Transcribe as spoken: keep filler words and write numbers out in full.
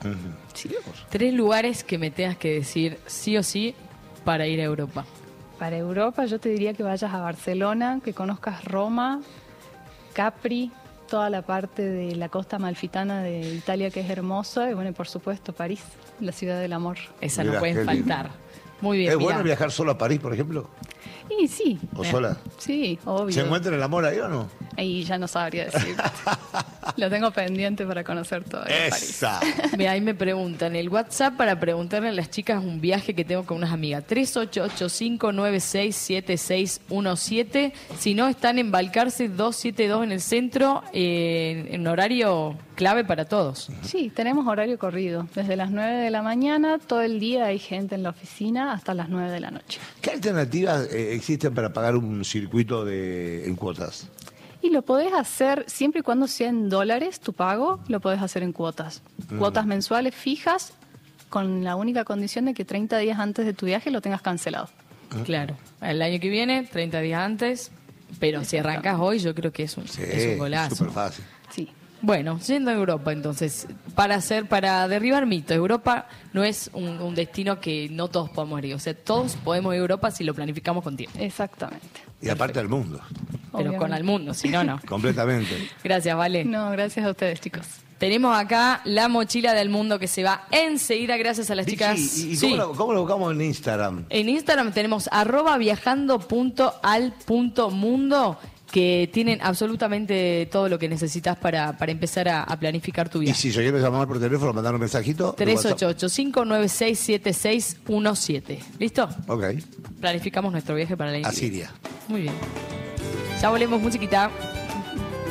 Uh-huh. Sí. Tres lugares que me tengas que decir sí o sí para ir a Europa. Para Europa yo te diría que vayas a Barcelona, que conozcas Roma, Capri, toda la parte de la costa amalfitana de Italia que es hermosa, y bueno, y por supuesto París, la ciudad del amor. Esa Mirá, no puede qué lindo. faltar. Muy bien, ¿Es mirá. bueno viajar solo a París, por ejemplo? Y sí. ¿O eh, sola? Sí, obvio. ¿Se encuentra el amor ahí o no? Ahí ya no sabría decir. Lo tengo pendiente para conocer todo de París. ¡Esa! Mira, ahí me preguntan, el WhatsApp para preguntarle a las chicas un viaje que tengo con unas amigas, tres ocho ocho cinco nueve seis siete seis uno siete. Si no, están en Balcarce doscientos setenta y dos en el centro, eh, en horario clave para todos. Sí, tenemos horario corrido. Desde las nueve de la mañana, todo el día hay gente en la oficina hasta las nueve de la noche. ¿Qué alternativas eh, existen para pagar un circuito de, en cuotas? Y lo podés hacer siempre y cuando sea en dólares tu pago, lo podés hacer en cuotas. Mm. Cuotas mensuales fijas, con la única condición de que treinta días antes de tu viaje lo tengas cancelado. Claro, el año que viene, treinta días antes, pero si arrancas hoy yo creo que es un, Sí, es un golazo. súper fácil. Sí. Bueno, yendo a Europa entonces, para hacer, para derribar mitos, Europa no es un, un destino que no todos podemos ir, o sea, todos podemos ir a Europa si lo planificamos con tiempo, Exactamente. Y aparte del mundo, pero Obviamente. con el mundo, si no, no. completamente. Gracias, Vale. No, gracias a ustedes, chicos. Tenemos acá la mochila del mundo que se va enseguida gracias a las chicas. Vichy, ¿y, y Sí. cómo, lo, cómo lo buscamos en Instagram? En Instagram tenemos arroba viajando punto al punto mundo, que tienen absolutamente todo lo que necesitas para, para empezar a, a planificar tu Y viaje. si yo quiero llamar por teléfono, mandar un mensajito. de tres WhatsApp. ocho ocho cinco nueve seis siete seis uno siete. ¿Listo? Ok. Planificamos nuestro viaje para la A India. Siria. Muy bien. Ya volvemos, musiquita.